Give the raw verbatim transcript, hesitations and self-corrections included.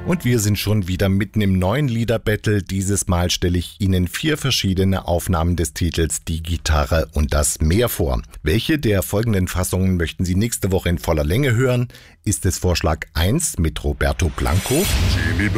Und wir sind schon wieder mitten im neuen Liederbattle. Dieses Mal stelle ich Ihnen vier verschiedene Aufnahmen des Titels Die Gitarre und das Meer vor. Welche der folgenden Fassungen möchten Sie nächste Woche in voller Länge hören? Ist es Vorschlag eins mit Roberto Blanco?